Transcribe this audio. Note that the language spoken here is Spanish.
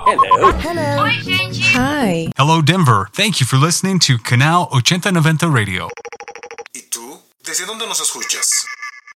Hello. Oi, gente. Hi. Hello, Denver. Thank you for listening to Canal 8090 Radio. ¿Y tú? ¿Desde dónde nos escuchas?